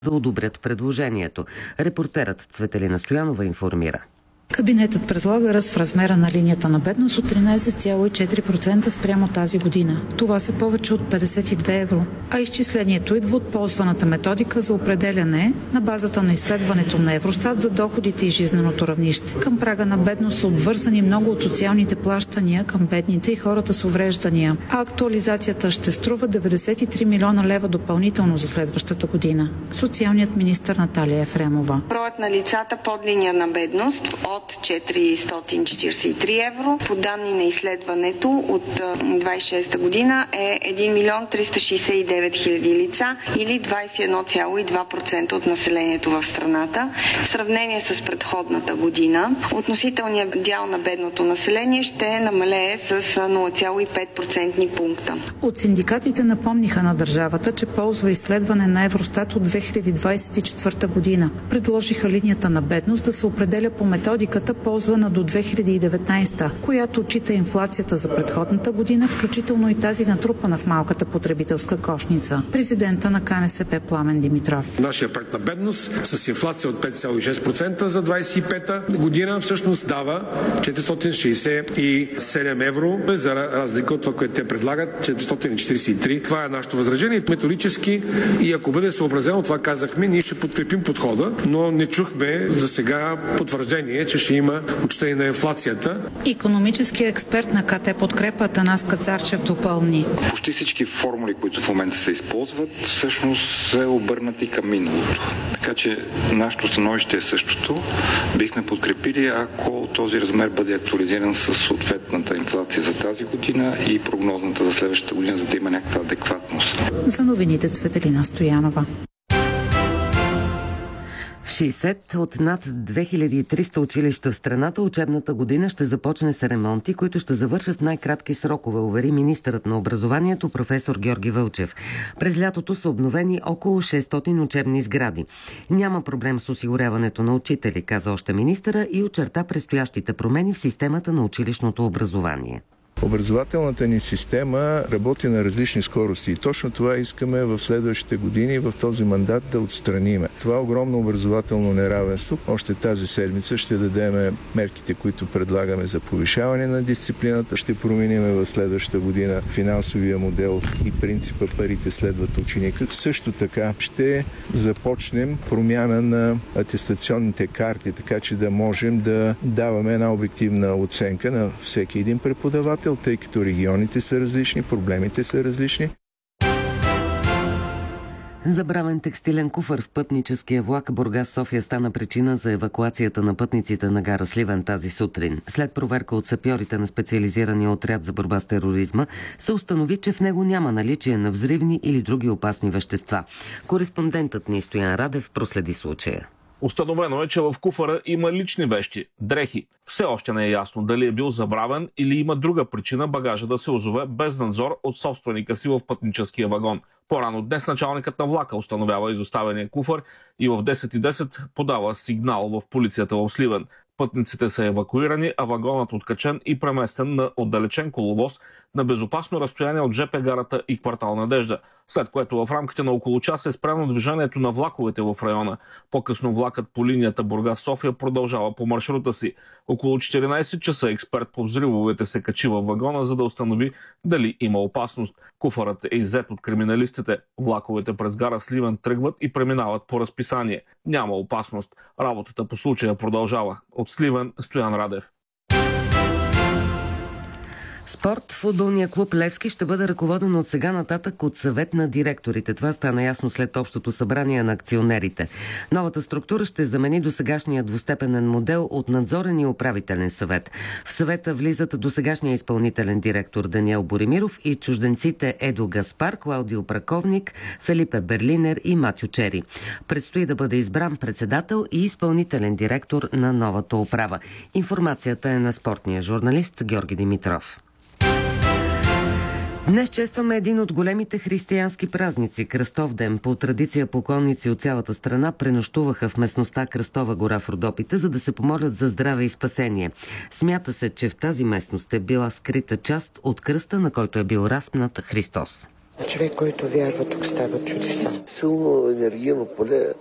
да одобрят предложението. Репортерът Цветелина Стоянова информира. Кабинетът предлага ръст в размера на линията на бедност от 13,4% спрямо тази година. Това са повече от 52 евро. А изчислението идва от ползваната методика за определяне на базата на изследването на Евростат за доходите и жизненото равнище. Към прага на бедност са обвързани много от социалните плащания към бедните и хората с увреждания. А актуализацията ще струва 93 милиона лева допълнително за следващата година. Социалният министър Наталия Ефремова. Броят на лицата под линия на бедност от 443 евро. По данни на изследването от 26-та година е 1 милион 369 хиляди лица или 21,2% от населението в страната. В сравнение с предходната година, относителният дял на бедното население ще намалее с 0,5% пункта. От синдикатите напомниха на държавата, че ползва изследване на Евростат от 2024 година. Предложиха линията на бедност да се определя по методиката, ползвана до 2019, която отчита инфлацията за предходната година, включително и тази натрупана в малката потребителска кошница. Президента на КНСП Пламен Димитров. Нашия праг на бедност с инфлация от 5,6% за 25-та година всъщност дава 467 евро, за разлика от това, което те предлагат, 443. Това е нашето възражение. Методически и ако бъде съобразено, това казахме, ние ще подкрепим подхода, но не чухме за сега потвърждение, че ще има отчитане на инфлацията. Икономическият експерт на КТ Подкрепа Атанас Кацарчев допълни. Почти всички формули, които в момента се използват, всъщност са обърнати към миналото. Така че нашето становище е същото. Бихме подкрепили, ако този размер бъде актуализиран с съответната инфлация за тази година и прогнозната за следващата година, за да има някаква адекватност. За новините Цветелина Стоянова. В 60 от над 2300 училища в страната учебната година ще започне с ремонти, които ще завършат в най-кратки срокове, увери министърът на образованието професор Георги Вълчев. През лятото са обновени около 600 учебни сгради. Няма проблем с осигуряването на учители, каза още министъра и очерта предстоящите промени в системата на училищното образование. Образователната ни система работи на различни скорости и точно това искаме в следващите години в този мандат да отстраниме. Това огромно образователно неравенство. Още тази седмица ще дадем мерките, които предлагаме за повишаване на дисциплината. Ще променим в следващата година финансовия модел и принципа парите следват ученика. Също така ще започнем промяна на атестационните карти, така че да можем да даваме една обективна оценка на всеки един преподавател, тъй като регионите са различни, проблемите са различни. Забравен текстилен куфар в пътническия влак Бургас-София стана причина за евакуацията на пътниците на гара Сливен тази сутрин. След проверка от сапьорите на специализирания отряд за борба с тероризма се установи, че в него няма наличие на взривни или други опасни вещества. Кореспондентът ни Стоян Радев проследи случая. Установено е, че в куфара има лични вещи, дрехи. Все още не е ясно дали е бил забравен или има друга причина багажа да се озове без надзор от собственика си в пътническия вагон. По-рано днес началникът на влака установява изоставения куфар и в 10:10 подава сигнал в полицията в Сливен. Пътниците са евакуирани, а вагонът откачен и преместен на отдалечен коловоз на безопасно разстояние от ЖП гарата и квартал Надежда, след което в рамките на около час е спряно движението на влаковете в района. По-късно влакът по линията Бургас-София продължава по маршрута си. Около 14 часа експерт по взривовете се качи във вагона, за да установи дали има опасност. Куфарът е иззет от криминалистите. Влаковете през гара Сливен тръгват и преминават по разписание. Няма опасност. Работата по случая продължава. От Сливен Стоян Радев. Спорт. Футболния клуб Левски ще бъде ръководен от сега нататък от съвет на директорите. Това стана ясно след общото събрание на акционерите. Новата структура ще замени досегашния двустепенен модел от надзорен и управителен съвет. В съвета влизат досегашния изпълнителен директор Даниел Боримиров и чужденците Едо Гаспар, Клаудио Праковник, Фелипе Берлинер и Матю Чери. Предстои да бъде избран председател и изпълнителен директор на новата управа. Информацията е на спортния журналист Георги Димитров. Днес честваме един от големите християнски празници – Кръстов ден. По традиция поклонници от цялата страна пренощуваха в местността Кръстова гора в Родопите, за да се помолят за здраве и спасение. Смята се, че в тази местност е била скрита част от кръста, на който е бил разпнат Христос. Човек, който вярва, тук стават чудеса. Силно енергийно поле